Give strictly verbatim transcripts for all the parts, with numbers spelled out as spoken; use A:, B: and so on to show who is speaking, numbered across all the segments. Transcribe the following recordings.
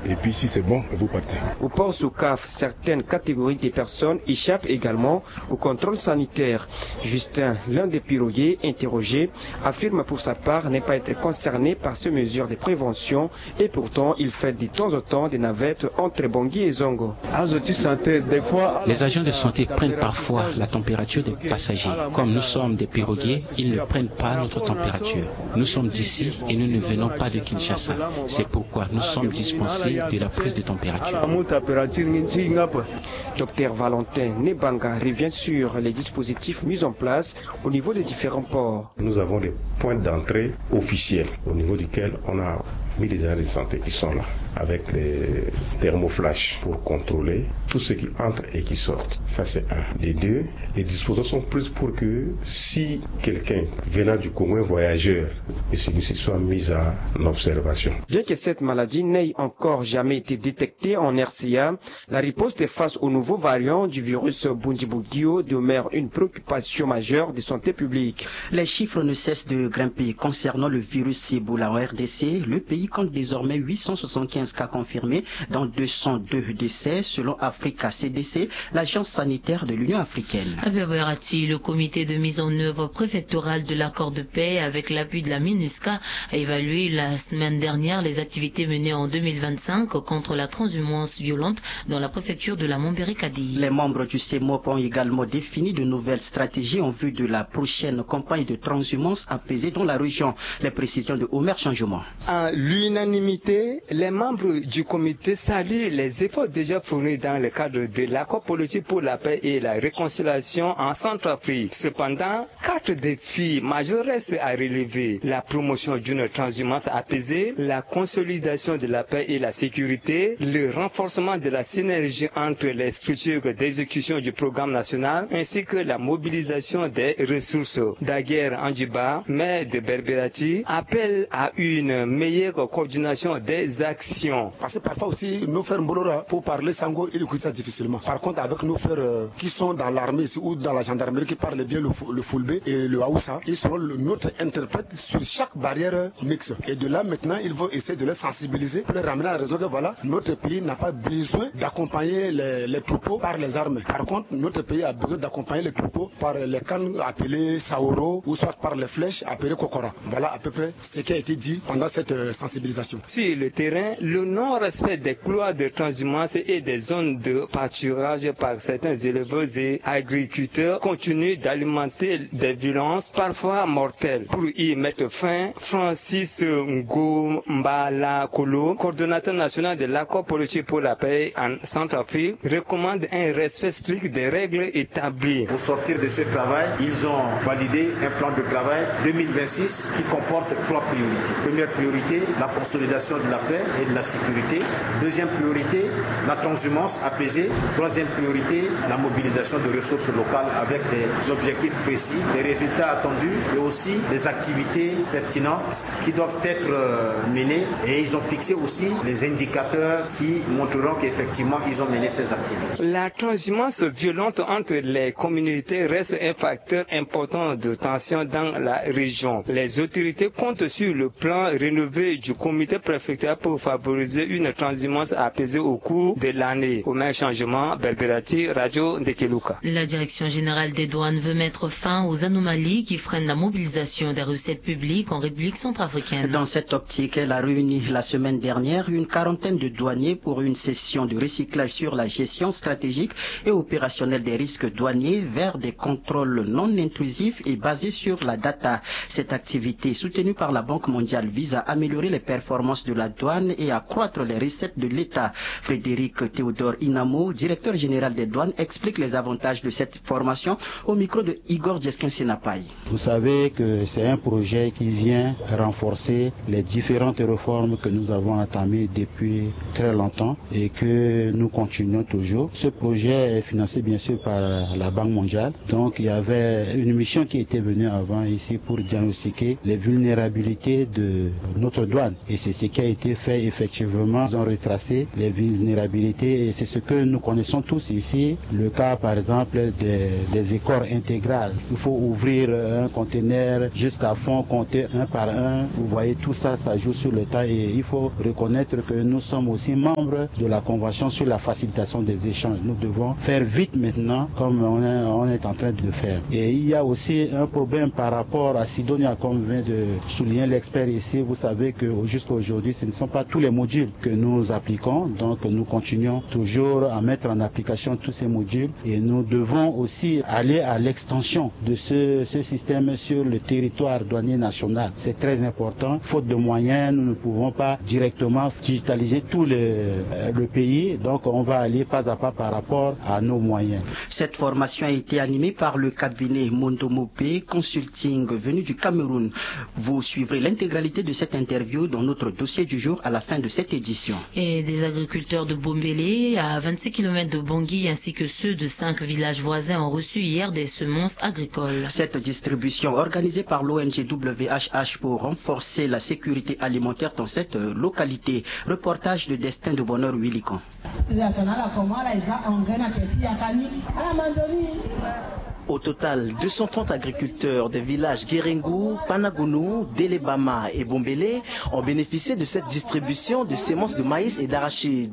A: et puis si c'est bon, vous partez.
B: Au port Soukaf, certaines catégories de personnes échappent également au contrôle sanitaire. Justin, l'un des piroguiers interrogés, affirme pour sa part ne pas être concerné par ces mesures de prévention et pourtant il fait de temps en temps des navettes entre Bangui et Zongo.
C: Les agents de santé prennent parfois la température des passagers. Comme nous sommes des piroguiers, ils ne prennent pas notre température. Nous sommes d'ici et nous ne venons pas de Kinshasa. C'est pourquoi nous sommes dispensés de la prise de température.
B: Docteur Valentin Nebanga revient sur les dispositifs mis en place au niveau des différents ports.
D: Nous avons des points d'entrée officiels au niveau duquel on a mis les agents de santé qui sont là avec les thermoflash pour contrôler tout ce qui entre et qui sort. Ça c'est un. Les deux, les dispositions sont prises pour que si quelqu'un venant du Congo, un voyageur, et celui-ci soit mis en observation.
B: Bien que cette maladie n'ait encore jamais été détectée en R C A, la riposte face au nouveau variant du virus Bundibugyo demeure une préoccupation majeure de santé publique.
E: Les chiffres ne cessent de grimper concernant le virus Ebola en R D C. Le pays compte désormais huit cent soixante-quinze cas confirmés, dont deux cent deux décès selon Africa C D C, l'agence sanitaire de l'Union africaine.
F: À Berberati, le comité de mise en œuvre préfectoral de l'accord de paix avec l'appui de la MINUSCA a évalué la semaine dernière les activités menées en deux mille vingt-cinq contre la transhumance violente dans la préfecture de la Montbéry-Kadi.
E: Les membres du C E M O P ont également défini de nouvelles stratégies en vue de la prochaine campagne de transhumance apaisée dans la région. Les précisions de Omer Changement.
G: À l'unanimité, les membres du comité saluent les efforts déjà fournis dans le cadre de l'accord politique pour la paix et la réconciliation en Centrafrique. Cependant, quatre défis majeurs restent à relever. La promotion d'une transhumance apaisée, la consolidation de la paix et la sécurité, le renforcement de la synergie entre les structures d'exécution du programme national, ainsi que la mobilisation des ressources. Daguerre Andjiba, maire de Berberati, appelle à une meilleure coordination des actions.
H: Parce que parfois aussi, nos frères Mbolora, pour parler Sango, ils écoutent ça difficilement. Par contre, avec nos frères euh, qui sont dans l'armée ou dans la gendarmerie, qui parlent bien le, le Fulbe et le Haoussa, ils seront le, notre interprète sur chaque barrière mixte. Et de là, maintenant, ils vont essayer de les sensibiliser pour les ramener à la raison que voilà, notre pays n'a pas besoin d'accompagner les, les troupeaux par les armes. Par contre, notre pays a besoin d'accompagner les troupeaux par les cannes appelées Saoro ou soit par les flèches appelées Kokora. Voilà à peu près ce qui a été dit pendant cette euh, sensibilisation.
G: Sur le terrain, le non-respect des couloirs de transhumance et des zones de pâturage par certains éleveurs et agriculteurs continue d'alimenter des violences parfois mortelles. Pour y mettre fin, Francis Ngombala Kolo, coordonnateur national de l'accord politique pour la paix en Centrafrique, recommande un respect strict des règles établies.
I: Pour sortir de ce travail, ils ont validé un plan de travail deux mille vingt-six qui comporte trois priorités. Première priorité, la consolidation de la paix et de la sécurité. Deuxième priorité, la transhumance apaisée. Troisième priorité, la mobilisation de ressources locales avec des objectifs précis, des résultats attendus et aussi des activités pertinentes qui doivent être menées. Et ils ont fixé aussi les indicateurs qui montreront qu'effectivement ils ont mené ces activités.
G: La transhumance violente entre les communautés reste un facteur important de tension dans la région. Les autorités comptent sur le plan rénové du comité préfectoral pour favoriser une transhumance apaisée au cours de l'année. Au même changement, Berberati, Radio de Keluka.
F: La direction générale des douanes veut mettre fin aux anomalies qui freinent la mobilisation des recettes publiques en République centrafricaine.
E: Dans cette optique, elle a réuni la semaine dernière une quarantaine de douaniers pour une session de recyclage sur la gestion stratégique et opérationnelle des risques douaniers vers des contrôles non intrusifs et basés sur la data. Cette activité, soutenue par la Banque mondiale, vise à améliorer les performances de la douane et accroître les recettes de l'État. Frédéric Théodore Inamo, directeur général des douanes, explique les avantages de cette formation au micro de Igor Djeskin-Senapai.
J: Vous savez que c'est un projet qui vient renforcer les différentes réformes que nous avons entamées depuis très longtemps et que nous continuons toujours. Ce projet est financé bien sûr par la Banque mondiale. Donc il y avait une mission qui était venue avant ici pour diagnostiquer les vulnérabilités de notre douane. Et c'est ce qui a été fait effectivement. Ils ont retracé les vulnérabilités et c'est ce que que nous connaissons tous ici, le cas par exemple des, des écoles intégrales. Il faut ouvrir un conteneur jusqu'à fond, compter un par un. Vous voyez, tout ça, ça joue sur le temps et il faut reconnaître que nous sommes aussi membres de la Convention sur la facilitation des échanges. Nous devons faire vite maintenant comme on est, on est en train de le faire. Et il y a aussi un problème par rapport à Sidonia, comme vient de souligner l'expert ici. Vous savez que jusqu'à aujourd'hui, ce ne sont pas tous les modules que nous appliquons. Donc nous continuons toujours à mettre en application tous ces modules et nous devons aussi aller à l'extension de ce, ce système sur le territoire douanier national. C'est très important. Faute de moyens, nous ne pouvons pas directement digitaliser tout le, le pays. Donc on va aller pas à pas par rapport à nos moyens.
E: Cette formation a été animée par le cabinet Mondomopé Consulting venu du Cameroun. Vous suivrez l'intégralité de cette interview dans notre dossier du jour à la fin de cette édition.
F: Et des agriculteurs de Bombélé, à vingt-six kilomètres de Bangui, ainsi que ceux de cinq villages voisins ont reçu hier des semences agricoles.
E: Cette distribution organisée par l'O N G W H H pour renforcer la sécurité alimentaire dans cette localité. Reportage de Destin de Bonheur Willican. Au total, deux cent trente agriculteurs des villages Guérengou, Panagounou, Delebama et Bombélé ont bénéficié de cette distribution de semences de maïs et d'arachide.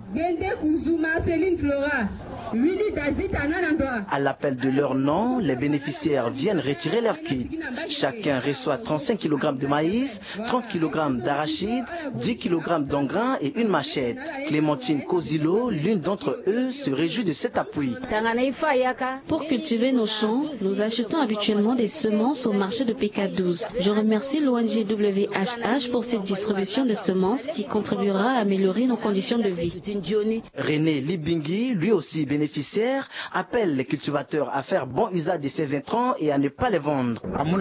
E: À l'appel de leur nom, les bénéficiaires viennent retirer leur kit. Chacun reçoit trente-cinq kilogrammes de maïs, trente kilogrammes d'arachide, dix kilogrammes d'engrais et une machette. Clémentine Kozilo, l'une d'entre eux, se réjouit de cet appui.
A: Pour cultiver nos champs, nous achetons habituellement des semences au marché de P K douze. Je remercie l'O N G W H H pour cette distribution de semences qui contribuera à améliorer nos conditions de vie.
E: René Libingui, lui aussi bénéficiaire, appelle les cultivateurs à faire bon usage de ces intrants et à ne pas les vendre.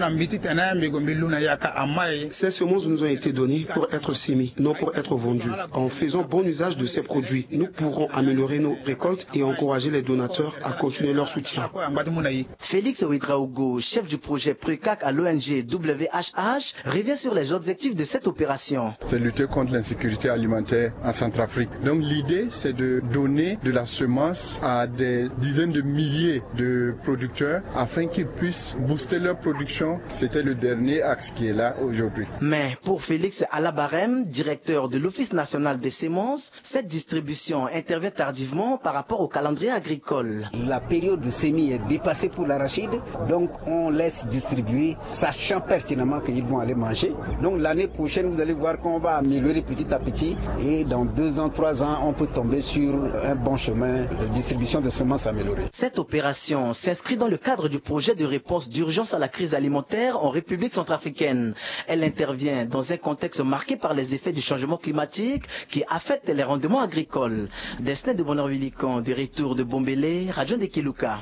H: Ces semences nous ont été données pour être sémées, non pour être vendues. En faisant bon usage de ces produits, nous pourrons améliorer nos récoltes et encourager les donateurs à continuer leur soutien.
E: Félix Ouidraogo, chef du projet Précac à l'O N G W H H, revient sur les objectifs de cette opération.
K: C'est lutter contre l'insécurité alimentaire en Centrafrique. Donc l'idée, c'est de donner de la semence à des dizaines de milliers de producteurs afin qu'ils puissent booster leur production. C'était le dernier axe qui est là aujourd'hui.
E: Mais pour Félix Alabarem, directeur de l'Office national des semences, cette distribution intervient tardivement par rapport au calendrier agricole.
L: La période de semis est dépassée pour l'arachide, donc on laisse distribuer, sachant pertinemment qu'ils vont aller manger. Donc l'année prochaine, vous allez voir qu'on va améliorer petit à petit et dans deux ans, trois ans, on peut tomber sur un bon chemin de distribution de semences améliorées.
E: Cette opération s'inscrit dans le cadre du projet de réponse d'urgence à la crise alimentaire en République centrafricaine. Elle intervient dans un contexte marqué par les effets du changement climatique qui affectent les rendements agricoles. Destin de Bonheur Willican, de retour de Bombélé, Radio de Kiluka.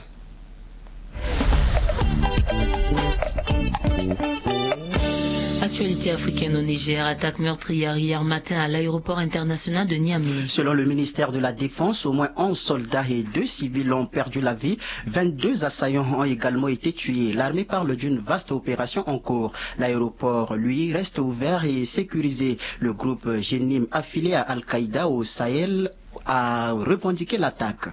F: Actualité africaine au Niger, attaque meurtrière hier matin à l'aéroport international de Niamey.
E: Selon le ministère de la Défense, au moins onze soldats et deux civils ont perdu la vie. vingt-deux assaillants ont également été tués. L'armée parle d'une vaste opération en cours. L'aéroport, lui, reste ouvert et sécurisé. Le groupe Jenim affilié à Al-Qaïda au Sahel a revendiqué l'attaque.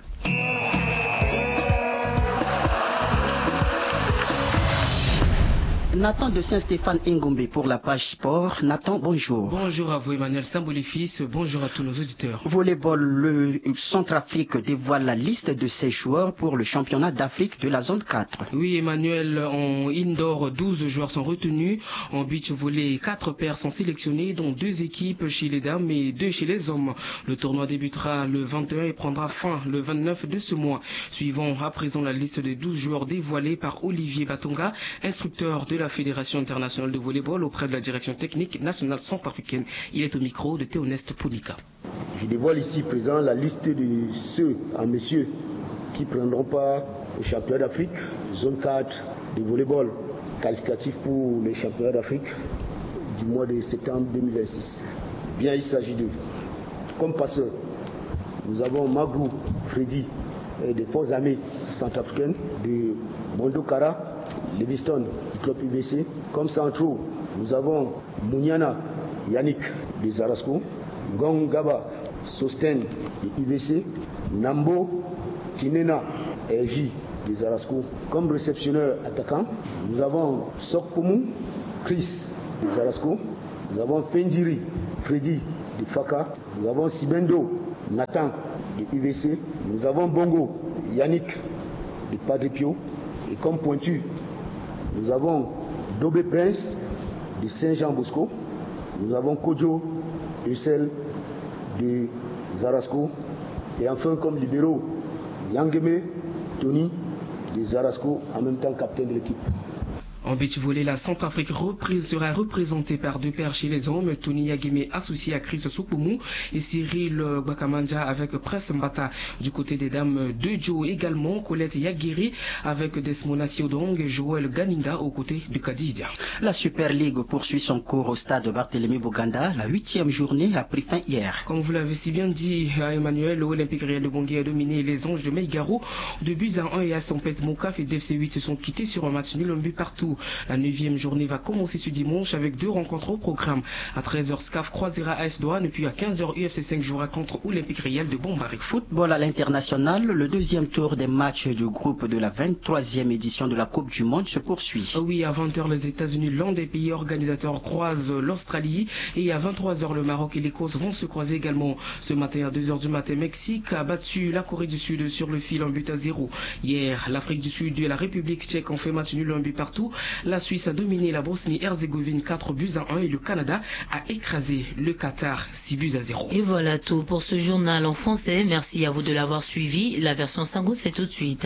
E: Nathan de Saint-Stéphane Ngombe pour la page sport. Nathan, bonjour.
M: Bonjour à vous Emmanuel Sambolé-Fils, bonjour à tous nos auditeurs.
E: Volleyball, le Centrafrique dévoile la liste de ses joueurs pour le championnat d'Afrique de la zone quatre.
M: Oui Emmanuel, en indoor, douze joueurs sont retenus. En beach volley, quatre paires sont sélectionnés, dont deux équipes chez les dames et deux chez les hommes. Le tournoi débutera le vingt et un et prendra fin le vingt-neuf de ce mois. Suivons à présent la liste des douze joueurs dévoilés par Olivier Batonga, instructeur de la Fédération internationale de volleyball auprès de la direction technique nationale centrafricaine. Il est au micro de Théoneste Pounika.
N: Je dévoile ici présent la liste de ceux à messieurs qui prendront part au championnat d'Afrique, zone quatre de volleyball, qualificatif pour les championnats d'Afrique du mois de septembre deux mille vingt-six. Bien, il s'agit de, comme passeur, nous avons Magrou Freddy des forces armées centrafricaines, de Mondokara, Livingston du club U B C. Comme centraux, nous avons Mouniana Yannick de Zarasco, Ngong Gaba Sosten de U V C, Nambo Kinena R J de Zarasco. Comme réceptionneur attaquant, nous avons Sokpomu Chris de Zarasco, nous avons Fendiri Freddy de Faka, nous avons Sibendo Nathan de U V C, nous avons Bongo Yannick de Padre Pio, et comme pointu, nous avons Dobé Prince de Saint-Jean-Bosco, nous avons Kojo Hussel de Zarasco, et enfin comme libéraux, Yangeme Tony de Zarasco, en même temps capitaine de l'équipe.
M: En beach volley, la Centrafrique reprise, sera représentée par deux paires chez les hommes, Tony Yageme associé à Chris Soupoumou et Cyril Gbakamanja avec Prince Mbata. Du côté des dames, deux Joe également, Colette Yagiri avec Desmona Siodong et Joël Ganinga aux côtés de Kadidia.
E: La Super League poursuit son cours au stade Barthélemy Boganda. La huitième journée a pris fin hier.
M: Comme vous l'avez si bien dit à Emmanuel, l'Olympique Réel de Bangui a dominé les Anges de Meigaro. Deux buts à un et à Sampette Moukaf et D F C huit se sont quittés sur un match nul, un but partout. La neuvième journée va commencer ce dimanche avec deux rencontres au programme. À treize heures, S C A F croisera A S Douane et puis à quinze heures, U F C cinq jouera contre Olympique Réel de Bombari.
E: Football à l'international, le deuxième tour des matchs du groupe de la vingt-troisième édition de la Coupe du Monde se poursuit.
M: Oui, à vingt heures, les États-Unis, l'un des pays organisateurs, croisent l'Australie et à vingt-trois heures, le Maroc et l'Écosse vont se croiser également. Ce matin, à deux heures du matin, Mexique a battu la Corée du Sud sur le fil, un but à zéro. Hier, l'Afrique du Sud et la République tchèque ont fait match nul, un but partout. La Suisse a dominé la Bosnie-Herzégovine quatre buts à un et le Canada a écrasé le Qatar six buts à zéro.
F: Et voilà tout pour ce journal en français. Merci à vous de l'avoir suivi. La version Sango, c'est tout de suite.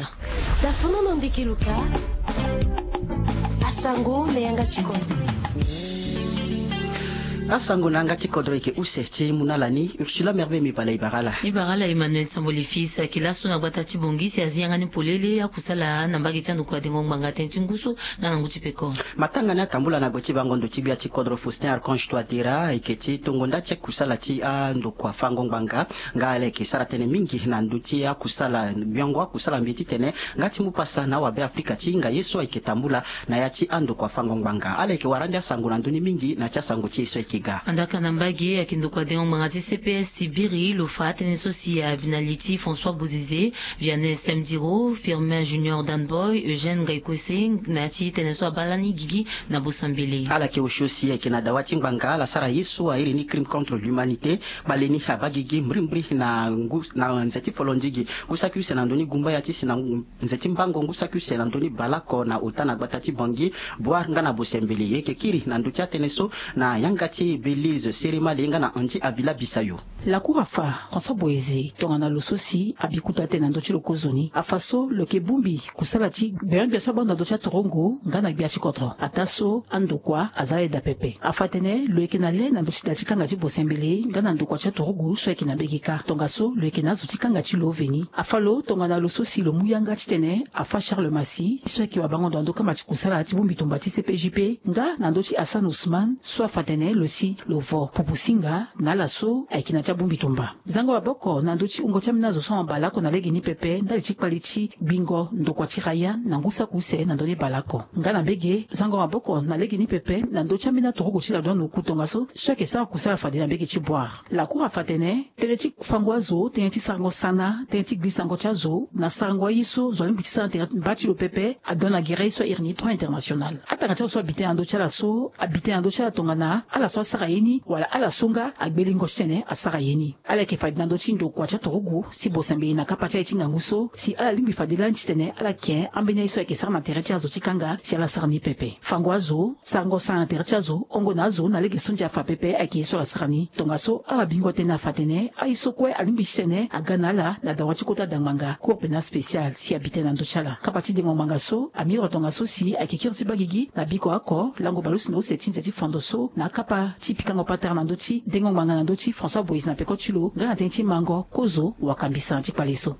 E: Asango nanga tikodro eke usefti munalani Ursula Merve mivala ibarala
F: ibarala Emmanuel Samboli fils kila suna batati bongi si azianga ni polele akusala nambagi tando kwa dengo mbanga tentingusu ngana nguti peko
E: matanga na tambula na goti bangondo tibia tikodro Faustin Archange Touadera eketi tongonda che kusala ti ando kwa fango mbanga ngale ke saratene mingi na nduti akusala byongo kusala mbiti tene ngati mupasa na wa be Afrika ti nga yeso eketambula na yati ando kwa fango mbanga ale ke warandi asango na nduni mingi na cha sango ti yeso
F: andaka nambagi akindo kwa dengo mangati C P S Sibiri Lofat Nesosi à Binaliti François Bouzizé Vianney Semdiro Firmin Junior Danboy Eugène Gaikose Nati Teneso Balani Gigi na Bosambele
E: ala ke oshosi ya kina dawati mbanga la sara yesu a irini crime contre l'humanité baleni habagigi mrimbri na ngu na nzeti folondigi kusakuse na ndoni gumba ya tisi na nzeti mbango ngusakuse na ndoni balako na utana batati bongi boar ngana Bosambele yeke kiri na ndutia Teneso na yangati Belize Serema lenga na anti Avila Bisayo.
O: La Kourafa, François Boézi, Tongana Lososi, Abikuta Tenandochi Lokozoni, Afaso, le Kebumbi, Kusalati, Béan Biasaba Nandocha Torongo, Ngana Biasi Kotro, Ataso, Andokwa, Azale Dapepe. Afatene, le Ekenale, Nandochi Datikangati Bosembele, Ngana Ndokwa Torongo, Soekina Begika, Tongaso, le Ekena Zutikangati Loveni, Afalo, Tongana Lososi, le Mouyanga Titene, Afa Charles Massi, Soeki Wabango Ndoka Mati Kusalati Bumbi Tombati C P J P, Nga Nandochi Hassan Ousmane, soit Fatene, le si, le vo, Pupusinga, Nalaso, Aikinacha Bumbitumba. Zango Waboko, Nandochi Ungocha Minazo son balako na legini pepe, Ndalichi Palichi, Bingo, Ndokwachi Raya, Nangusa Kuse, Nandoni Balako. Ngana Bege, Zango Waboko, na legini pepe, Nandocha Mina Torogochi la douane Kutongaso, soit que ça Kusala Fadina Bege Chiboire. La cour a fatene, Teneti Fangwazo, Teneti Sango Sana, Teneti Glisango Chazo, na Sangwa Yiso, Zolim Bitisa Bati le pepe, Adona Guerre, soit Irni trois international. Atagacha soit habité en Docha Lasso, habité en Docha Tongana, à la soit Sarayeni, wala à la Songa, à Belingo Sene, à Sarayeni. Ale ke fadi nando chindo kwa cha torugu si bosembe na kapacha ichinga nguso si ala limbi fadi lanchi tene ala ke ambenya iso ke sarna terecha zo chikanga si ala sarni pepe fangwazo sango sana terecha zo ongo nazo na lege sonja fa pepe ake iso la sarni tongaso ala bingo tena fatene aiso kwe alimbi sene aganala na dawachi kota dangmanga ko pena special si habite nando chala kapati dengo mangaso amiro tongaso si ake kirsi bagigi na biko ako lango balusi no setin seti fondoso na kapa tipikanga pater nando chi dengo manga nando chi François Bois na peko chulo ngana tenchi mango kozo wakambisa nchipaliso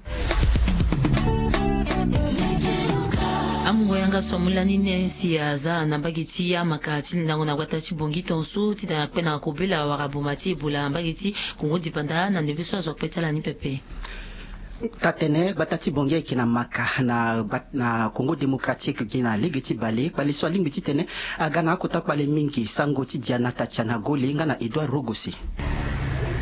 F: amungo yanga somulani nensi aza na bagiti ya makati ndango na kwatachi bongi tonsu tita na kwena kobela warabumati bula bagiti kongo dipanda na ndebiso zo petala ni pepe
E: tatene batati bongia kina maka na bat, na Congo démocratique kina legeti bale bale so limbi tene agana kota pale mingi sango ti diana tachana gole ngana Edouard Rogosi.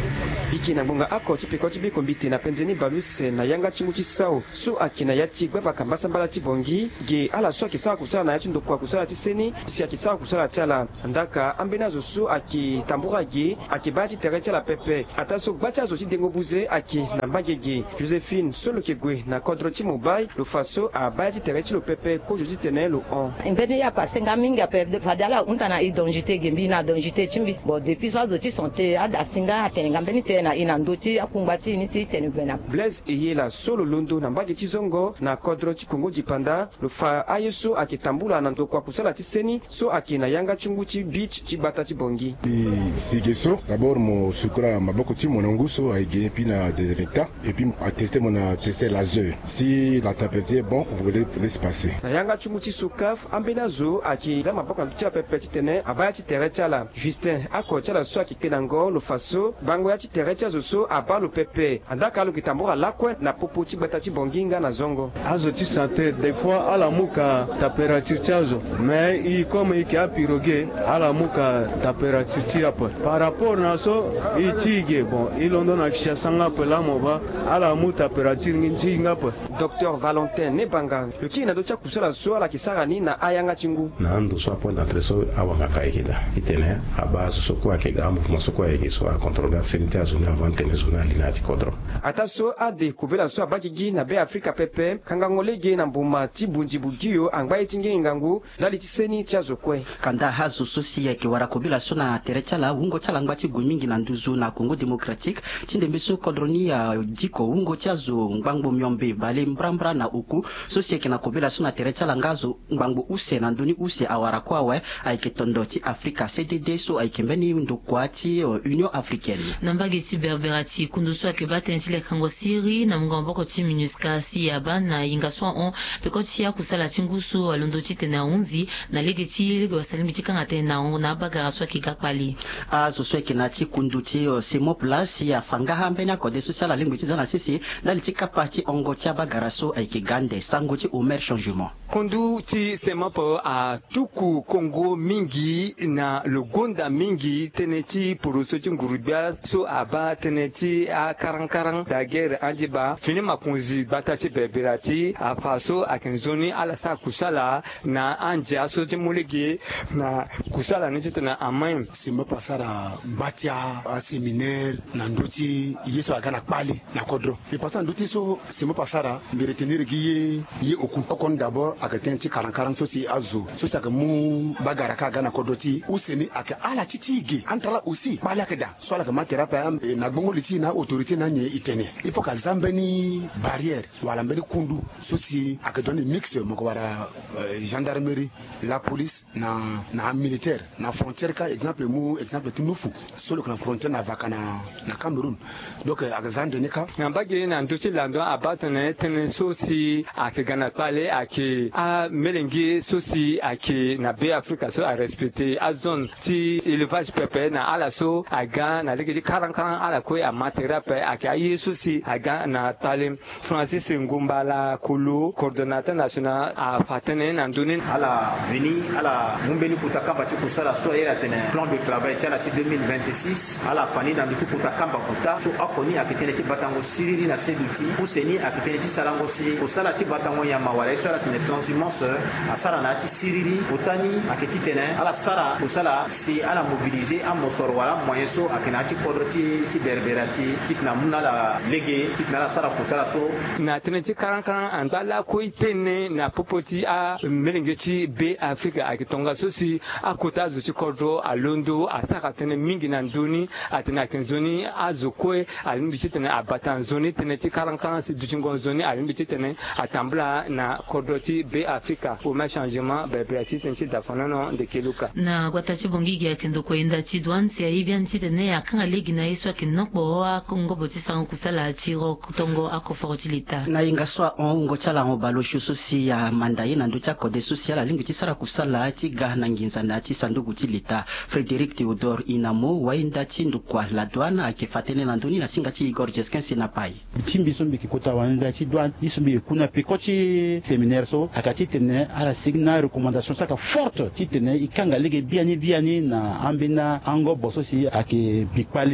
B: biki na ngonga ako tipiko tibiko mbite na penzeni baluse na yanga chingu chisao so akina yachi gweba kambasa mbala chibongi ge ala so akisa kusala na yachi ndokwa kusala chiseni si akisa kusala chala ndaka ambenazo so akitambura ge akibachi tere chala pepe ataso gbacha zo dengo buze aki na mbagege Josephine solo kegwe na kodro chimobai lo faso a bachi tere chilo pepe ko josi tene lo on
P: mbeni ya pasenga minga pe fadala untana idonjite gembi na donjite chimbi bo depuis so zo ti santé ada singa atenga mbeni tena ina ndoti akumbati ni ti tene vena
B: Blaise eyela solo londo na mbage chizongo na kodro chikongo jipanda lo fa ayeso akitambula na ndokwa kusala tiseni so akina yanga chungu chi beach chibata chibongi
Q: sigeso d'abord mo sukura maboko ti mon nguso a gagné puis na des résultats et puis a testé mon a testé l'azote si la température est bon vous voulez laisser passer
B: na yanga chungu chi sukaf ambenazo akiza maboko na tia pepe tene abaya ti tere chala Justin ako chala so akikenango lo faso bango ya ti tere tia zo so abalo pepe andaka lo kitambura lakwe na popo chibata chibonginga na zongo
R: azo ti santé des fois ala muka température tiazo mais i comme i a pirogue ala muka température ti apa par rapport na so i tige bon i londo na kisha sanga pela moba ala mu température ngi ngapa
B: Docteur Valentin Nebanga le ki na do tia kusala so ala kisara ni na ayanga chingu
D: na ndo so point d'entrée so awanga kaikida itene aba so ko akega mouvement so ko yegi so a contrôler santé a zone avant tene zone lina ti kodro
B: ataso ade kubela so abagigi na be Afrika pepe kanga ngolege na mbuma tibunji bugiyo angbaye tinge ngangu dali tiseni chazo kwe
E: kanda hazo sosi yake wara kubela so na terechala ungo chala ngbachi gumingi na nduzu na Congo Democratique tinde mbeso kodroni ya diko ungo chazo ngbango myombe bale mbrambra na uku sosi yake na kubela so na terechala ngazo ngbango use na nduni use awara kwawe aiketondoti Afrika C D D so aikembeni ndokwati Union Africaine
F: nambage ti berberati kunduso ake batensile kango siri na mngombo ko ti MINUSCA si yabana ingaswa on pekoti ya kusala tingusu alondo ti tena unzi na lege ti lege wasalimi ti kanga tena on na bagara so kigakpali
E: azo so ke na ti kundu ti semo place ya fanga hambe na kode social lingui ti zana sisi dali ti kapati ongo ti bagara so ai kigande sango ti Omer changement
G: kundu ti semo po a tuku Congo mingi na logonda mingi teneti poroso ti ngurubia so aba teneti a karang-karang da guerre anjiba fini makunzi bata ti berberati a faso akenzoni ala sa kusala na anje aso ti muligi na kusala ni ti na amai
H: simo pasara batia a séminaire na ndoti yeso agana kpali na kodro e pasa ndoti so simo pasara mbere tenir gi ye oku okon d'abord akaten ti karang-karang so si azo so sa mu bagara ka gana kodoti useni aka ala titigi antala aussi bala kada so la kama terapia na bongo liti na autorité na nye itene il faut ka zambeni barrière wala mbeni kundu so si aka donner mix moko wara gendarmerie la police na na militaire na frontière ka exemple mu exemple tinufu solo kana frontière na vakana na Cameroun donc aka zande nika
G: na bagiri na nduti lando abatane tene so si aka gana pale ake a melengi so si ake na be Africa so a respecter a zone ti élevage pepe na ala so aga na lege karan karan ala ko a matera pe ake a yeso si aga na talim Francis Ngumba la Kulu coordonnateur national a fatene na nduni
I: ala veni ala mumbeni kutakamba ti kusala so era tene plan de travail ti ala ti deux mille vingt-six ala fani na ndutu kutakamba kuta so akoni akitene ti batango siriri na seduti useni akitene ti salango si kusala ti batango yama wala so ala tene transhumance asala na ti siriri utani akiti tene ala sara kusala si ala mobiliser a mosoro wala moyen so akina ti kodro ti ti berberati ti na muna la lege ti na la sara kusala so
G: na tene ti karan karan andala ko itene na popoti a melenge ti be Africa akitonga so si akota zo ti kodro alondo asaka tene mingi na ndoni atena kenzoni azokwe alimbi ti tene abatan zoni tene ti karan karan si dutingon zoni alimbi ti tene atambla na kodro ti be Africa au ma changement berberati tene ti dafanano de keluka
F: na gwata ti bongi gi akendo ko inda ti douane si ayibian ti tene akanga legi na yeso akinokbo a kongo boti sango kusala ti ro tongo akoforo ti lita
E: na inga swa ongo chala ngo balo shuso si ya mandaye na nducha kode social alingi ti sara kusala ti ga na nginza na ti sandugu ti lita Frédéric Théodore Inamo wainda ti ndukwa la douane akifatene na nduni na singa ti Igor Jeskin Sinapai
J: timbi sombi kikota wainda ti douane isumbi kuna pikoti séminaire so akati tene ala signa recommandation saka forte ti tene ikanga lege biani biani na ambina ango boso si ake bikpali na ya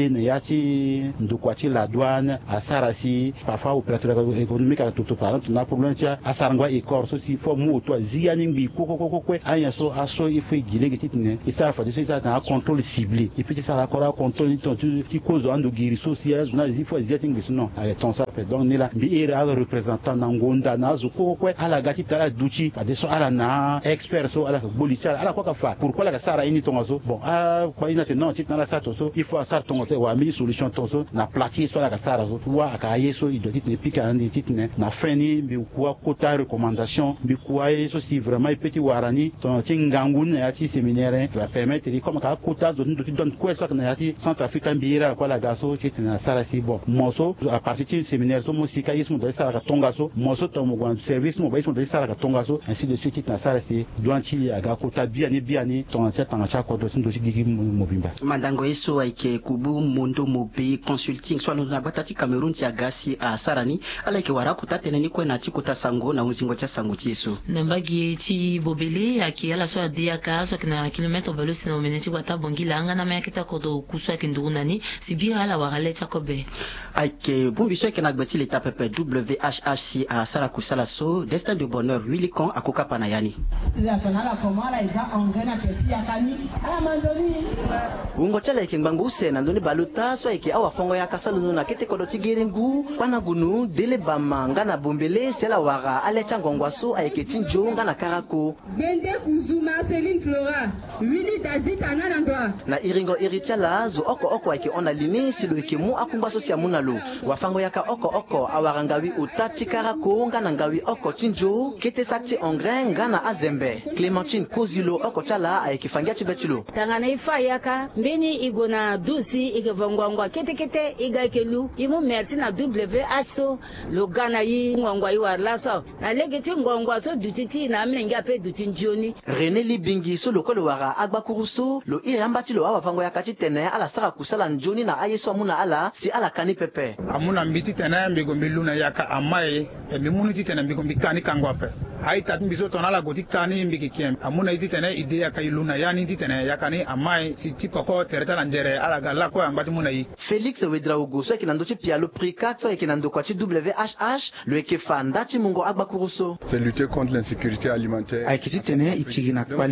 J: ti ndukwa ti la douane asara si parfois opérateur économique à tout parlant na problème ti asarangwa e corps so si fo mu to zia ni bi ko ko ko ko anya so aso il faut gilé ti ne isa fa ti ça un contrôle ciblé et puis ça la corps contrôle ni ton ti cause ando giri social na il faut zia ti ngi non ale ton ça fait donc ni la bi era représentant na ngonda na zo ko ko ala gati tala duchi fa de so ala na expert so ala bolisa ala ko ka fa pourquoi la sara ini ton so bon ah quoi ina te non ti na la sa to so il faut sar ton wa mi solution ton so na platie so la ka sara so wa aka yeso il doit ne pique andi ti ne na feni bi ko quota recommandation bi ko yeso si vraiment petit warani ton ti ngangun ya ti séminaire va permettre de comme ka quota zone de don ko so na ya ti centre africain biira ko la gaso ti na sara si bon moso à partir du séminaire so mo si ka yismo de sara ka tonga so moso to mo gwan service mo ba yismo de sara ka tonga so ainsi de suite na sara si douanti aga quota biani biani ton ta tanga cha ko do tin do gigi mo bimba
E: mandango yeso aike kubu mundo mobi consulting so na batati Cameroon ti agasi a sarani alaike wara kuta teneni ko na ti kuta sango na unzingo cha sango ti yeso
F: nambagi ti bobele aki ala so adia ka so na kilomètre velo sino meneti wata bongila anga na makita ko do kusa kindunani sibira ala wara le chakobe
E: aike bumbi so ke na gbeti l'étape P W H H C a sara kusala so destin de bonheur Willy Kon akoka panayani
S: la fanala komala iza ongena teti yakani ala mandoni
T: ungo chala ke ngbangu usena ndoni baluta so ke awa fongo ya kasalo na kete ko do tigiringu kwana gunu dele bamanga na bombele sela wara ale changongwa so ayeke tinjo ngana karako
S: bende kuzuma Céline Flora Willy Dazita nana ndwa
T: na iringo irichala zo oko oko ayeke ona lini silo ke mu akumba so sia munalo wafango yaka oko oko awarangawi utati karako ngana ngawi oko tinjo kete sakti ongren ngana azembe Clémentine Kozilo oko chala ayeke fangia chibetulo
U: tangana ifa yaka mbeni igona dusi ikevangwangwa kete kete iga kelu imu merci na W H so lo gana yi ngwangwa yi warla so na legeti ngwangwa so dutiti na mlenga pe dutin joni
T: René Libingi so lokolo wara agbakuruso lo iramba tilo wa fango ya kati tene ala sara kusala njoni na ayeso amuna ala si ala kani pepe
V: amuna mbiti tene mbigo mbiluna yaka amaye e mimunu ti tene mbigo mbikani kangwa pe ai tat mbiso tonala goti kani mbiki kiem amuna iti tene ide yaka iluna yani iti tene yakani amaye si tipoko tereta la njere ala gala ko ambati muna yi
T: Félix Wedraogo so kinando ci pialo prika so kinando kwa ci W H H le ekefanda ci mungo agbakuruso
K: c'est lutter contre l'insécurité alimentaire
W: aikiti tene ichigina